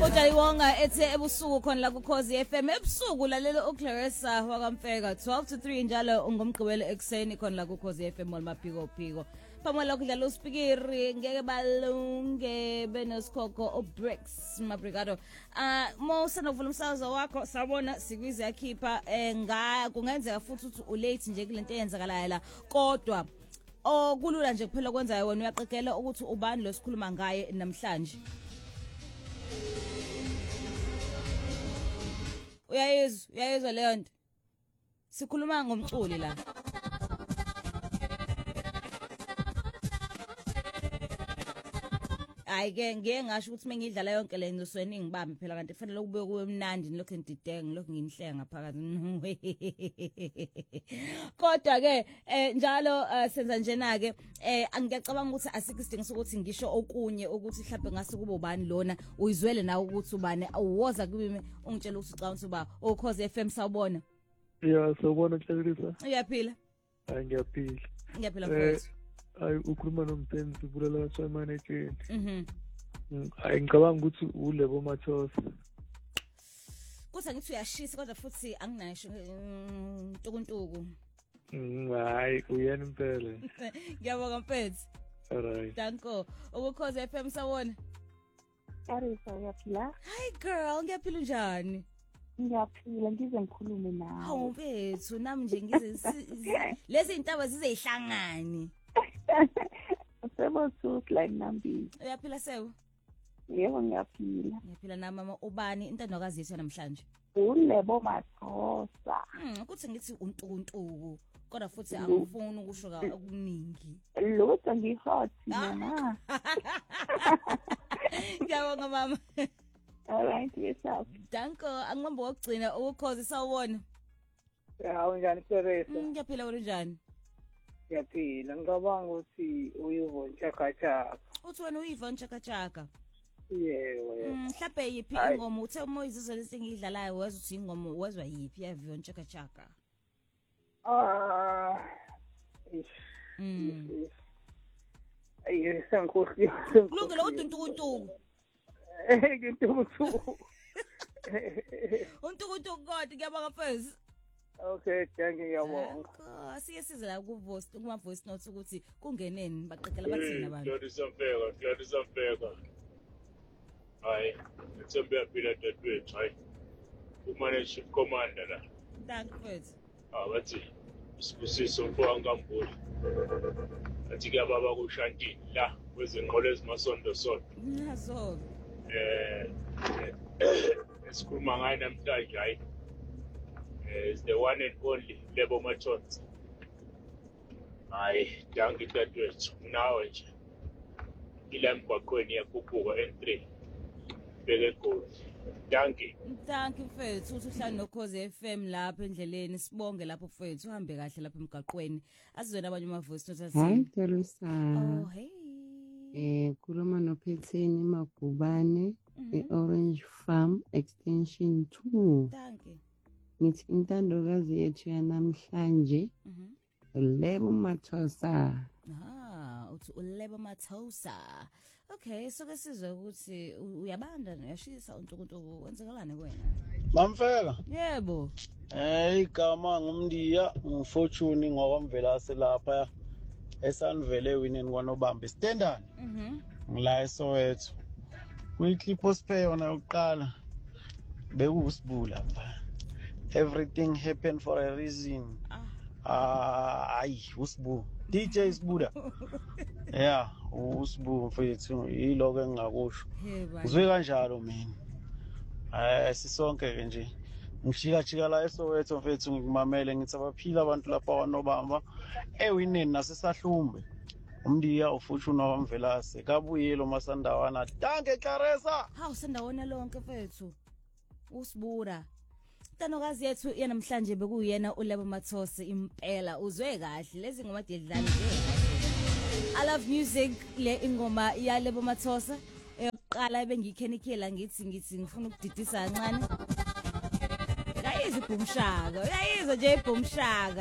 Ujayiwonga ethe ebusuku khona la kuKhosi FM ebusuku lalela uClarissa wakamfeka 12 to 3 njalo ungomgqibelo ekseni khona la kuKhosi FM olmaphiko phiko. Phamela kudlala uSpikiri ngeke balunge benosikhokho oBricks Mabrigado. Mo sanovula umsakazo wakho sabona sikwizi yakhipha kungenzeka futhi uthi ulate nje kulento eyenzakalayo la kodwa kulula nje kuphela kwenzayo wena uyaqekela ukuthi ubani lo sikhuluma ngaye namhlanje. Uyayizwa leyo nto sikhuluma ngomculi la ayike ngeke ngasho ukuthi mengidlala yonke le nto sweni ngibambe phela kanti kufanele kube kuwe mnandi nilokho ngididenge ngilokho nginhlenga ngaphakathi kodwa ke njalo senza njena ke angiyacabanga ukuthi asikho isidingo sokuthi ngisho okunye ukuthi mhlawumbe ngase kube ubani lona uyizwele nawe ukuthi ubani awuwoza kimi ungitshela ukuthi ucabanga ukuthi uba uKhosi FM sawubona sawubona Clarissa uyaphila ngiyaphila mfowethu hayi ukhuluma nomtenzi bulela Simon again hayi ngicabanga ukuthi uLebo Mathosa kuthi ngithi uyashisa kodwa futhi anginasho ntukuntuku hayi uyena impela ngiyabonga mfethu alright danko uKhosi FM sawona Clarissa uyaphila hi girl ngiyaphila njani ngiyaphila ngize ngikhulume nawe hawu mfethu nami nje ngize lezi intaba zizeyihlangani Sebo suit like nambi. Uyaphila sewu? Yebo ngiyaphila. Ngiyaphila na mama ubani intandokazi yethu namhlanje? uLebo Mathosa. Ukuthi ngithi untukuntuku kodwa futhi angifuni ukusho okuningi. Lutho ngihot mina. Ngiyabonga mama. Alright yourself. Danko angibambe wokugcina uKhosi sawubona. Unjani Clarissa? Ngiyaphila wena njani? Ngiyaphila ngicabanga ukuthi uyivona chakachaka. Uthi wena uyivona chakachaka? Yebo. Mhlawumbe yipi ingoma uthe uma izizwe lesingidlalayo wezwe uthi ingoma wezwa yipi yavona chakachaka? Ayi sengikhohli. Kulungile uduntukuntuku. Ngintukuntuku. Untukuntuku kodwa ngiyabonga mfethu. Okay, thank you ngiyabonga. Siyesiza la kuma voice notes ukuthi kungeneni baqekela bathina abantu. Clarissa Mfeka. Hayi, ngithembe yaphila dadewethu, hayi. Umane chief commander la. Thank you mfethu. Bathi isibusiso mfowangambuli. Athi kuyababa kuShantini la kwezenqolo ezimasondo sondo. Nazo. Esikhuluma ngayo namhlanje hayi. Is the one and only Lebo Mathosa. Hayi, danki dadewethu nawe nje. Ila emgwaqweni yakhuphuka N3. Beke gold. Danki. Danki mfethu uthi uhlala noKhosi FM lapha endleleni sibonge lapho mfethu uhambe kahle lapha emgwaqweni. Asizwena abanye ama voice notes athi. Hi Clarissa. Oh hey. Khuluma noPhetheni Magubane eOrange Farm Extension 2. Danki. Ngithi intandokazi yethu yanamhlanje uLebo Mathosa. Uthi uLebo Mathosa. Okay, so ke sizwe ukuthi uyabanda uyashisa untukuntuku wenzakalani kuwena? Mamfeka? Yebo. Igama ngumndiya nguFortune ngokwamvelase lapha esanivele wineni kwanobamba standard. Ngila eSoweto. Kuyiclip osiphe yona yokuqala. Bekusibula lapha. Everything happened for a reason. Ayi usibu DJ Sibuda. Yeah, usibu mfethu yiloko engingakusho. Uzwe kanjalo mina. Sisonke ke nje. Ngishika la eSoweto mfethu ngikumamele ngithi abaphila abantu lapha kwanobamba ewineni nasesahlumbe. Umndiya uFortune wamvelase kabuyelo masandawana. Danke Clarissa. Hawu sandawana lonke mfethu. Usibuda. Tandokazi yethu yanamhlanje bekuyena uLebo Mathosa impela uzwe kahle lezi ngoma dedlala nje. I love music le ingoma ya Lebo Mathosa eyokuqala ebengikhenikela ngithi ngifuna ukudidisa kancane. Guys uyayizwa nje iBoomshaka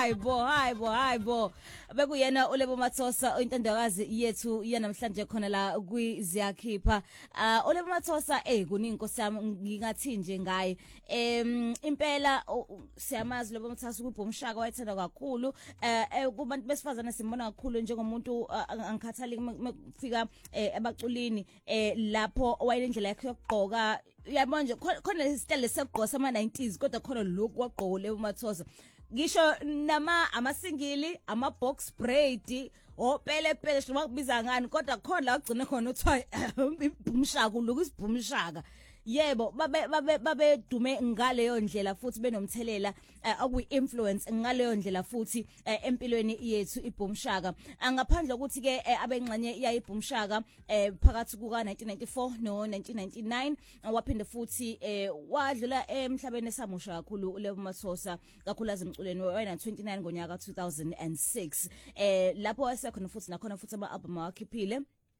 hayibo bekuyena uLebo Mathosa intandakazi yethu yanamhlanje khona la kwiziyakhipha uLebo Mathosa kuningi inkosi yami ngingathi nje ngaye impela siyamazi uLebo Mathosa kwiBoomshaka wayethanda kakhulu kubantu besifazana simbona kakhulu njengomuntu angikhathali mekufika abaculini lapho wayelendlela yakhe yokugqoka uyabona nje khona isityle sekugqoka sama-90s kodwa khona lokhu wagqoka uLebo Mathosa ngisho amasingili ama-box braid opelepele noma kubiza ngani kodwa khona la ugcine khona uthiwa iBoomshaka lokhu isiBoomshaka yebo babe dume ngaleyo ndlela futhi benomthelela okuyi-influence ngaleyo ndlela futhi empilweni yethu iBoomshaka angaphandle ukuthi ke abengxenye yayiBoomshaka phakathi kuka 1994 no 1999 waphinde futhi wadlula emhlabeni esamusha kakhulu uLebo Mathosa kakhulukazi emculweni wayena 29 ngonyaka 2006 lapho wasekhona futhi nakhona futhi ama-album wakhiphile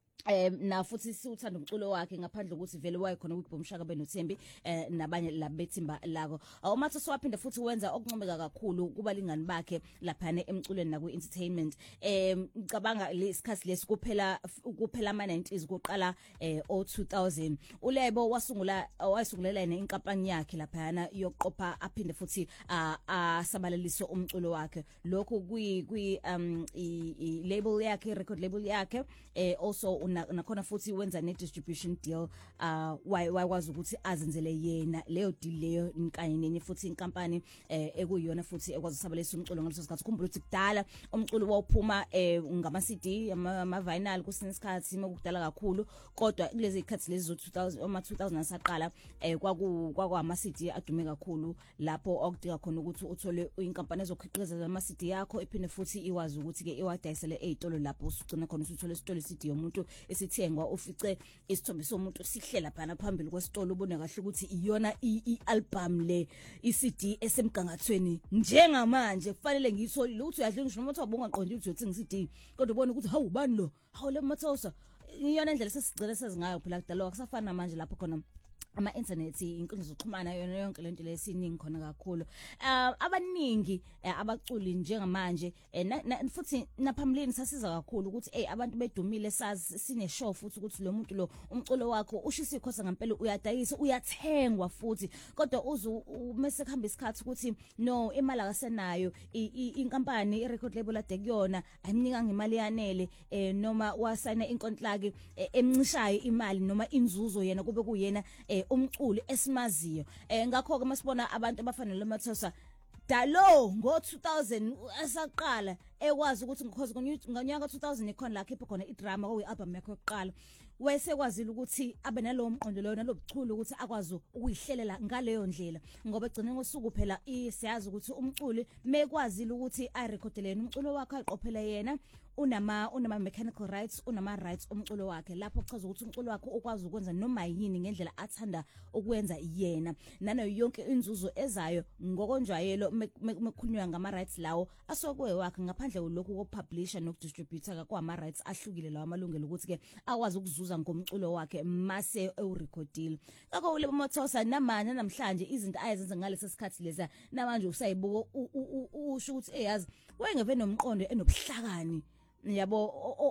na futhi siuthanda umculo wakhe ngaphandle ukuthi vele wayekhona kwiBoomshaka benoThembi nabanye labethimba lako uMathosa waphinde futhi wenza okuncomeka kakhulu kubalingani bakhe laphana emculweni na ku-entertainment ngicabanga lesikhathi lesi kuphela ama-90s kuqala o2000 uLebo wasungulela inkampani yakhe laphana yokuqopha aphinde futhi asabalalise umculo wakhe lokho kwi label yakhe record label yakhe also nakhona futhi wenza ne-distribution deal wakwazi ukuthi azenzele yena leyo deal leyo kanye nenye futhi inkampani ekuyiyona futhi ekwazi usabalisa umculo ngaleso sikhathi khumbula ukuthi kudala umculo wawuphuma ngama-CD ama-vinyl kusini isikhathi mekudala kakhulu kodwa kulezi ikhathi lezi zo-2000 ama-2000 asaqala kwakwama-CD adume kakhulu lapho okudinga khona ukuthi uthole inkampani ezokhiqiza ama-CD yakho ephinde futhi iwazi ukuthi ke iwadayisele ezitolo lapho usugcina khona usuthole isitolo CD yomuntu esithengwa ufice isithombe somuntu sihlela phana phambili kwesitolo ubone kahle ukuthi iyona i-album le i-CD esemgangathweni njengamanje kufanele ngiyitholile ukuthi uyadla ngisho noma uthi wabungaqondi ukuthi uyothenga i-CD kodwa ubone ukuthi hawu bani lo hawu le Mathosa iyona indlela sesigcile sezingayo phela kudala akusafana namanje lapho khona ama-internet inkundla zokuxhumana yona yonke lento lesiningi khona kakhulu abaningi abaculi njengamanje futhi naphambilini sasiza kakhulu ukuthi abantu bedumile sazi sine show futhi ukuthi lo muntu lo umculo wakho ushisa ikhosa ngempela uyadayisa uyathengwa futhi kodwa mase kuhamba isikhathi ukuthi no imali akasenayo inkampani i-record label ade kuyona ayimnika ngemali yanele noma wasayina inkontraki emncishayo imali noma inzuzo yena kube kuyena umculo esimaziyo ngakho ke masibona abantu abafanele loMathosa dalo ngo-2000 asaqala ekwazi ukuthi ngikhoze ngonyaka 2000 ikhona la khipha khona idrama okuyi-album yakhe yokuqala wayesekwazile ukuthi abe nalowo mqondo loyo nalobuchule ukuthi akwazi ukuyihlelela ngaleyo ndlela ngoba egcine ngosuku phela siyazi ukuthi umculi mekwazile ukuthi arekhodelene umculo wakhe aqophele yena unama mechanical rights unama rights umculo wakhe lapho kuchaza ukuthi umculo wakhe ukwazi ukwenza noma yini ngendlela athanda ukwenza yena nano yonke inzuzo ezayo ngokonjwayelo mekukhulunywa ngama rights lawo asokwe wakhe ngaphandle lokho kopublisher nokudistributor kwama rights ahlukile lawo amalungelo ukuthi ke akwazi ukuzuza ngomculo wakhe mase eurecordile ngakho uLebo Mathosa namanje namhlanje izinto ayezenza ngalesi sikhathi leza namanje usayibuka usho ukuthi eyazi wayengeve nomqondo enobuhlakani yabo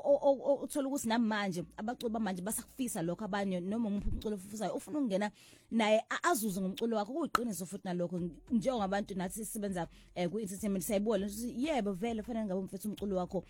uthola ukuthi namanje abaculi bamanje basakufisa lokho abanye noma umuntu umculo ofusayo ufuna ukungena naye azuze ngomculo wakho kuyiqiniso futhi nalokho njengabantu nathi sisebenza ku-entertainment sayibona ukuthi yebo vele fanele ngabe umfethu umculo wakho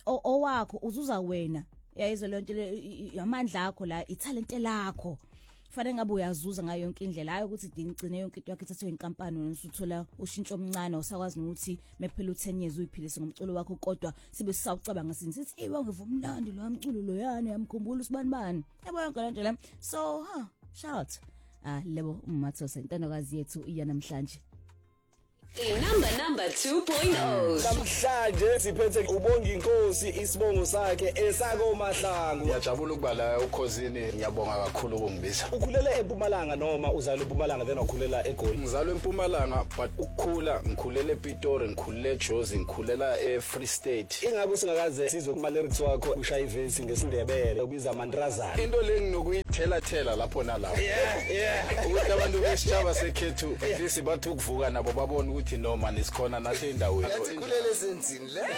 owakho uzuza wena yayizwe le nto amandla akho la italente lakho fanele ngabe uyazuza ngayo yonke indlela hayi ukuthi ngigcine yonke into yakhe ithathwe inkampani nosuthola ushintsho omncane usakwazi ukuthi mephela u10 years uyiphilise ngomculo wakho kodwa sibe sisawucabanga sithi hey wangivumnandi lo mculo lo yana yamkhumbula usibani yabo yonke le nto la so shout Lebo Mathosa intandakazi yethu iya namhlanje Number 2.0. Namhlanje siphethe ubonga inkosi isibongo sakhe esako Mahlangu. Ngiyajabula ukuba la ukhosini, ngiyabonga kakhulu ukungibiza. Ukhulele eMpumalanga noma uzalwe eMpumalanga then wakhulela eGoli? Ngizalwe eMpumalanga but ukukhula ngikhulele ePitori, ngikhulele eJozi, ngikhulela eFree State. Ingabe singakaze sizwe kuma lyrics wakho ushaya ivesi ngesindebele ubiza Mandrazana. Into lenginokuyithelela lapho nalapho. Yeah. Ukuthi abantu besitshaba sekhethu lesi bathu ukuvuka nabo babona ukuthi noma nisikhona nathi endaweni. Sikhulele senzini le.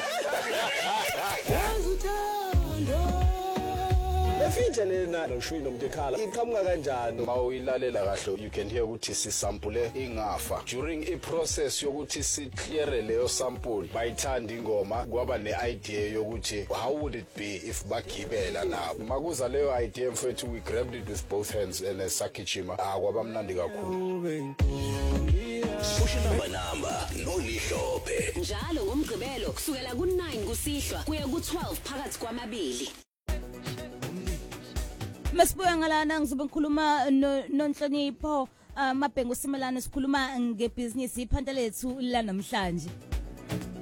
Lefeature lena noShwi noMtekhala iqhamuka kanjani? Uma uyilalela kahle you can hear ukuthi sisample ingafa. During iprocess yokuthi siclear leyo sample bayithanda ingoma kwaba neidea yokuthi how would it be if bagibela nabo. Makuza leyo idea mfethu we grabbed it with both hands and sakhichima kwaba mnandi kakhulu. Namba noLihlophe njalo ngomgqibelo kusukela ku9 kusihlwa kuya ku12 phakathi kwamabili. Masibuya ngalana ngizobe ngikhuluma nonhlonipho Mabhengu Simelane sikhuluma ngebusiness iphanta lethu la namhlanje.